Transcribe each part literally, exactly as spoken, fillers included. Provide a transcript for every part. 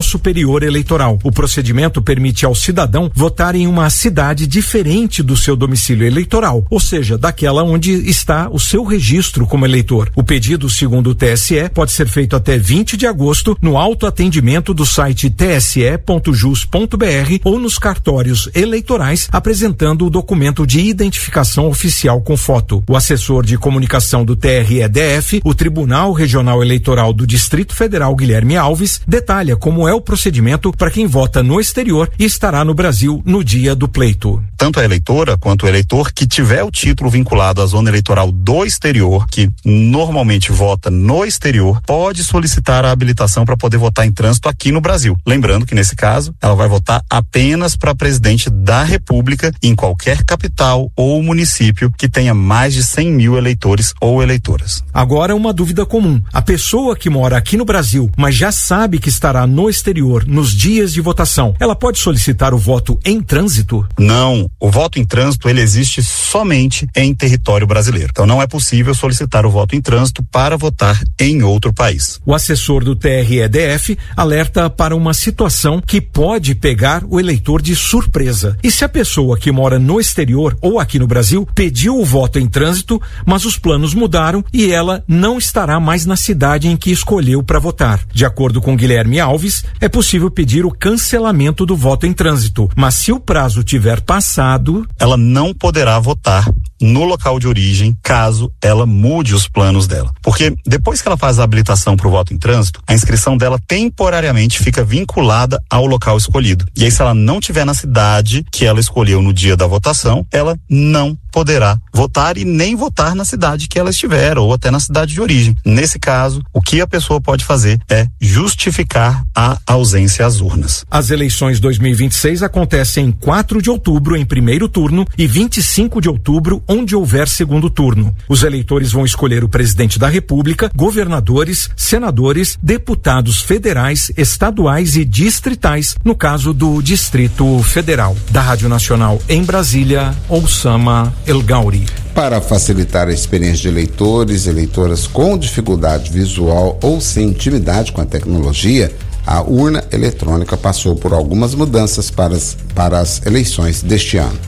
Superior Eleitoral. O procedimento permite ao cidadão votar em uma cidade diferente do seu domicílio eleitoral, ou seja, daquela onde está o seu registro como eleitor. O pedido, segundo o T S E, pode ser feito até vinte de agosto no autoatendimento do site t s e ponto jus ponto b r ou nos cartórios eleitorais, apresentando o documento de identificação oficial com foto. O assessor de comunicação do T R E D F, o Tribunal Regional Eleitoral do Distrito Federal, Guilherme Alves, detalha como é o procedimento para quem vota no exterior e estará no Brasil no dia do pleito. Tanto a eleitora quanto o eleitor que tiver o título vinculado à zona eleitoral do exterior, que normalmente vota no exterior, pode solicitar a habilitação para poder votar em trânsito aqui no Brasil. Lembrando que nesse caso, ela vai votar apenas para presidente da República em qualquer capital ou município que tenha mais de cem mil eleitores ou eleitoras. Agora, uma dúvida comum. A pessoa que mora aqui no Brasil, mas já sabe que estará no exterior nos dias de votação, ela pode solicitar o voto em trânsito? Não. O voto em trânsito, ele existe somente em território brasileiro. Então não é possível solicitar o voto em trânsito para votar em outro país. O assessor do T R E D F alerta para uma situação que pode pegar o eleitor de surpresa. E se a pessoa que mora no exterior ou aqui no Brasil pediu o voto em trânsito, mas os planos mudaram e ela não estará mais na cidade em que escolheu para votar? De acordo com Guilherme Alves, é possível pedir o cancelamento do voto em trânsito, mas se o prazo tiver passado, ela não poderá votar no local de origem, caso ela mude os planos dela. Porque depois que ela faz a habilitação para o voto em trânsito, a inscrição dela temporariamente fica vinculada ao local escolhido. E aí, se ela não estiver na cidade que ela escolheu no dia da votação, ela não poderá votar e nem votar na cidade que ela estiver, ou até na cidade de origem. Nesse caso, o que a pessoa pode fazer é justificar a ausência às urnas. As eleições dois mil e vinte e seis acontecem em quatro de outubro em primeiro turno e vinte e cinco de outubro onde houver segundo turno. Os eleitores vão escolher o presidente da República, governadores, senadores, deputados federais, estaduais e distritais, no caso do Distrito Federal. Da Rádio Nacional em Brasília, Oussama El Gauri. Para facilitar a experiência de eleitores e eleitoras com dificuldade visual ou sem intimidade com a tecnologia, a urna eletrônica passou por algumas mudanças para as, para as eleições deste ano.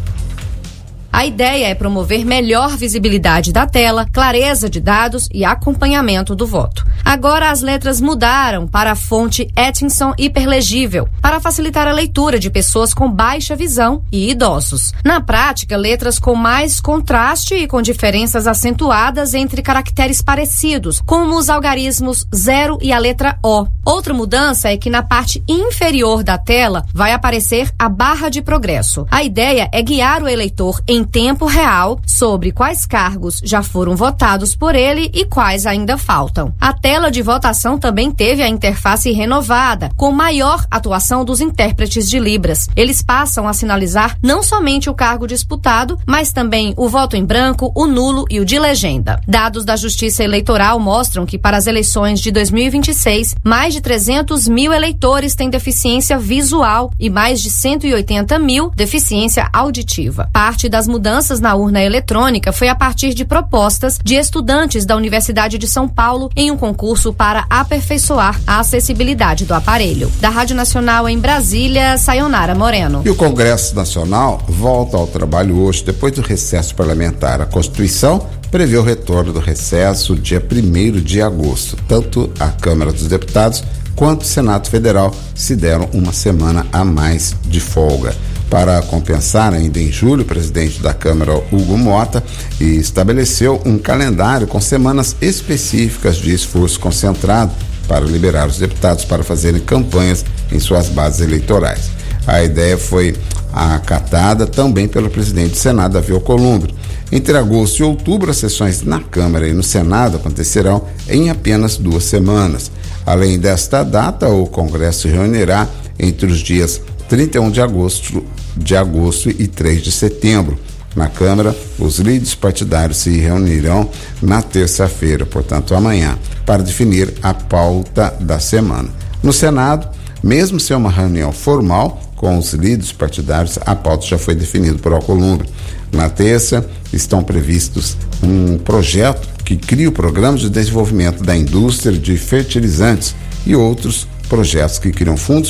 A ideia é promover melhor visibilidade da tela, clareza de dados e acompanhamento do voto. Agora as letras mudaram para a fonte Atkinson hiperlegível, para facilitar a leitura de pessoas com baixa visão e idosos. Na prática, letras com mais contraste e com diferenças acentuadas entre caracteres parecidos, como os algarismos zero e a letra O. Outra mudança é que na parte inferior da tela vai aparecer a barra de progresso. A ideia é guiar o eleitor em em tempo real sobre quais cargos já foram votados por ele e quais ainda faltam. A tela de votação também teve a interface renovada, com maior atuação dos intérpretes de Libras. Eles passam a sinalizar não somente o cargo disputado, mas também o voto em branco, o nulo e o de legenda. Dados da Justiça Eleitoral mostram que para as eleições de dois mil e vinte e seis, mais de trezentos mil eleitores têm deficiência visual e mais de cento e oitenta mil deficiência auditiva. Parte das mudanças na urna eletrônica foi a partir de propostas de estudantes da Universidade de São Paulo em um concurso para aperfeiçoar a acessibilidade do aparelho. Da Rádio Nacional em Brasília, Sayonara Moreno. E o Congresso Nacional volta ao trabalho hoje, depois do recesso parlamentar. A Constituição prevê o retorno do recesso dia primeiro de agosto. Tanto a Câmara dos Deputados quanto o Senado Federal se deram uma semana a mais de folga. Para compensar, ainda em julho, o presidente da Câmara, Hugo Mota, estabeleceu um calendário com semanas específicas de esforço concentrado para liberar os deputados para fazerem campanhas em suas bases eleitorais. A ideia foi acatada também pelo presidente do Senado, Davi Alcolumbre. Entre agosto e outubro, as sessões na Câmara e no Senado acontecerão em apenas duas semanas. Além desta data, o Congresso se reunirá entre os dias trinta e um de agosto, de agosto e três de setembro. Na Câmara, os líderes partidários se reunirão na terça-feira, portanto amanhã, para definir a pauta da semana. No Senado, mesmo sem uma reunião formal com os líderes partidários, a pauta já foi definida por Alcolumbre. Na terça, estão previstos um projeto que cria o Programa de Desenvolvimento da Indústria de Fertilizantes e outros projetos que criam fundos